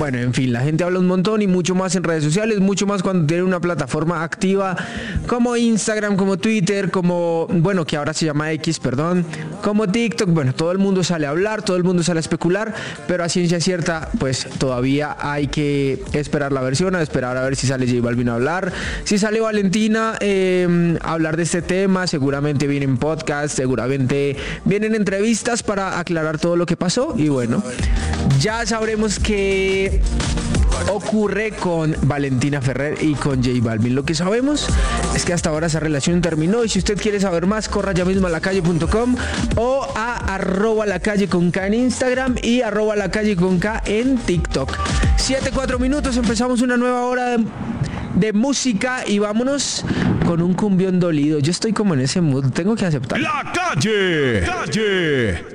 Bueno, en fin, la gente habla un montón y mucho más en redes sociales, mucho más cuando tiene una plataforma activa como Instagram, como Twitter, como, bueno, que ahora se llama X, perdón, como TikTok. Bueno, todo el mundo sale a hablar, todo el mundo sale a especular, pero a ciencia cierta, pues todavía hay que esperar la versión, a esperar a ver si sale J Balvin a hablar, si sale Valentina a hablar de este tema. Seguramente vienen podcasts, seguramente vienen entrevistas para aclarar todo lo que pasó y bueno, ya sabremos qué ocurre con Valentina Ferrer y con J Balvin. Lo que sabemos es que hasta ahora esa relación terminó y si usted quiere saber más, corra ya mismo a lacalle.com o a @lacalle con K en Instagram y @lacalle con K en TikTok. 7-4 minutos, empezamos una nueva hora de música y vámonos con un cumbión dolido. Yo estoy como en ese mood, tengo que aceptar. La calle.